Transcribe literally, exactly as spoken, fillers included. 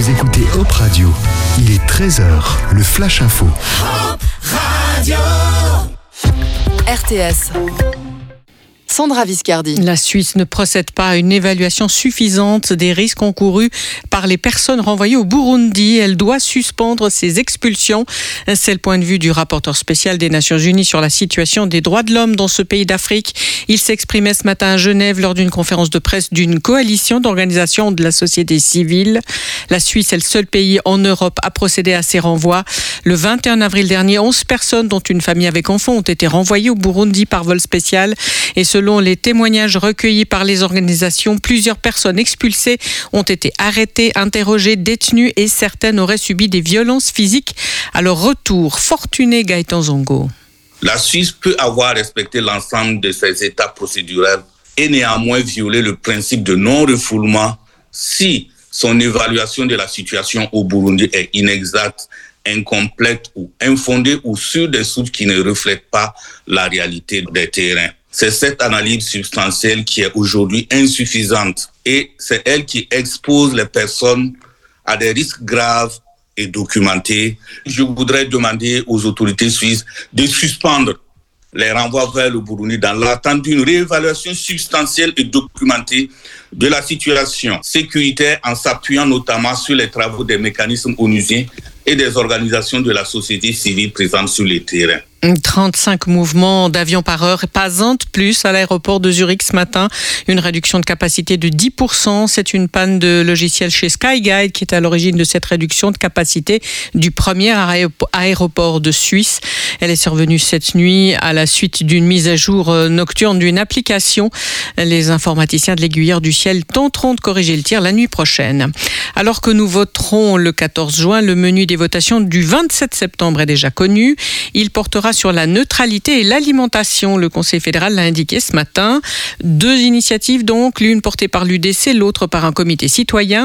Vous écoutez Hop Radio. Il est treize heures, le Flash Info. Hop Radio. R T S. Sandra Viscardi. La Suisse ne procède pas à une évaluation suffisante des risques encourus par les personnes renvoyées au Burundi. Elle doit suspendre ses expulsions. C'est le point de vue du rapporteur spécial des Nations Unies sur la situation des droits de l'homme dans ce pays d'Afrique. Il s'exprimait ce matin à Genève lors d'une conférence de presse d'une coalition d'organisations de la société civile. La Suisse est le seul pays en Europe à procéder à ces renvois. Le vingt et un avril dernier, onze personnes, dont une famille avec enfants, ont été renvoyées au Burundi par vol spécial. Et selon les témoignages recueillis par les organisations, plusieurs personnes expulsées ont été arrêtées, interrogées, détenues et certaines auraient subi des violences physiques à leur retour. Fortuné Gaëtan Zongo. La Suisse peut avoir respecté l'ensemble de ses étapes procédurales et néanmoins violer le principe de non-refoulement si son évaluation de la situation au Burundi est inexacte, incomplète ou infondée ou sur des sources qui ne reflètent pas la réalité des terrains. C'est cette analyse substantielle qui est aujourd'hui insuffisante et c'est elle qui expose les personnes à des risques graves et documentés. Je voudrais demander aux autorités suisses de suspendre les renvois vers le Burundi dans l'attente d'une réévaluation substantielle et documentée de la situation sécuritaire en s'appuyant notamment sur les travaux des mécanismes onusiens et des organisations de la société civile présentes sur les terrains. trente-cinq mouvements d'avions par heure, pas un de plus à l'aéroport de Zurich ce matin. Une réduction de capacité de dix pour cent. C'est une panne de logiciel chez Skyguide qui est à l'origine de cette réduction de capacité du premier aéroport de Suisse. Elle est survenue cette nuit à la suite d'une mise à jour nocturne d'une application. Les informaticiens de l'Aiguilleur du Ciel tenteront de corriger le tir la nuit prochaine. Alors que nous voterons le quatorze juin, le menu des votations du vingt-sept septembre est déjà connu. Il portera sur la neutralité et l'alimentation. Le Conseil fédéral l'a indiqué ce matin. Deux initiatives donc, l'une portée par l'U D C, l'autre par un comité citoyen.